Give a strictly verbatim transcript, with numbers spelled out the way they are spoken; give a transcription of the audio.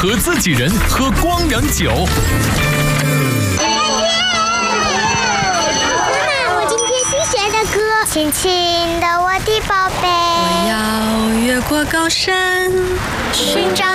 和自己人喝光阳酒。 亲亲的我的宝贝， 我要越过高山， 寻找